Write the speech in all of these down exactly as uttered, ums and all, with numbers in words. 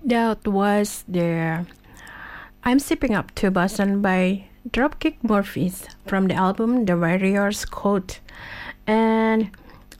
That was the I'm Sipping Up to Boston by Dropkick Murphys from the album The Warrior's Code. And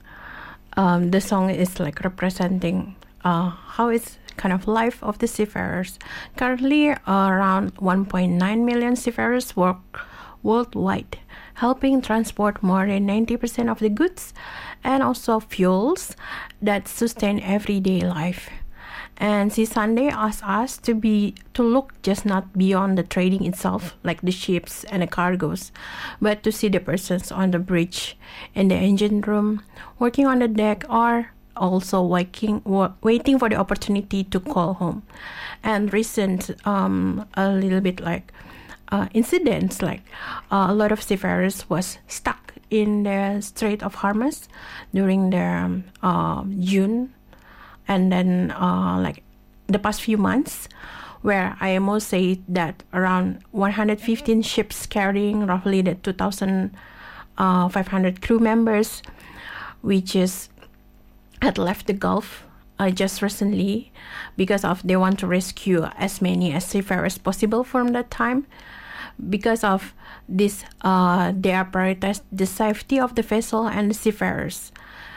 um, the song is like representing uh, how it's kind of life of the seafarers. Currently, uh, around one point nine million seafarers work worldwide, helping transport more than ninety percent of the goods and also fuels that sustain everyday life. And Sea Sunday asks us to be to look just not beyond the trading itself, like the ships and the cargoes, but to see the persons on the bridge, in the engine room, working on the deck, or also waiting, waiting for the opportunity to call home. And recent, um, a little bit like uh, incidents, like uh, a lot of seafarers was stuck in the Strait of Hormuz during the um, uh, June. And then, uh, like the past few months, where I M O said that around one hundred fifteen ships carrying roughly the two thousand five hundred crew members, which is had left the Gulf uh, just recently because of they want to rescue as many as seafarers possible from that time. Because of this, uh, they are prioritized the safety of the vessel and the seafarers.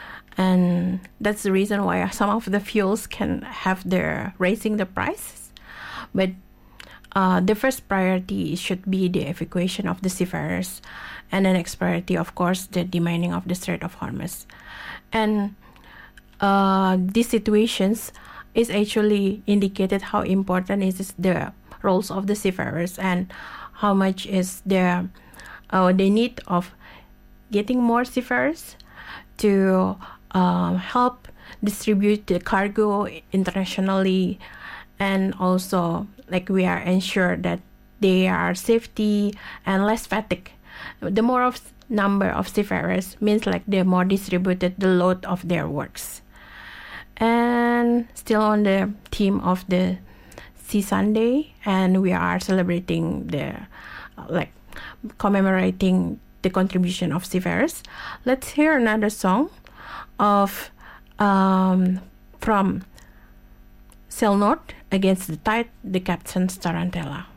And that's the reason why some of the fuels can have their raising the prices. But uh, the first priority should be the evacuation of the seafarers, and the next priority, of course, the demining of the Strait of Hormuz. And uh, these situations is actually indicated how important is the roles of the seafarers and how much is the uh, the need of getting more seafarers to Um, help distribute the cargo internationally, and also like we are ensured that they are safety and less fatigue. The more of number of seafarers means like the more distributed the load of their works. And still on the theme of the Sea Sunday, and we are celebrating the uh, like commemorating the contribution of seafarers. Let's hear another song of um, from Sail North Against the Tide, the Captain's Tarantella.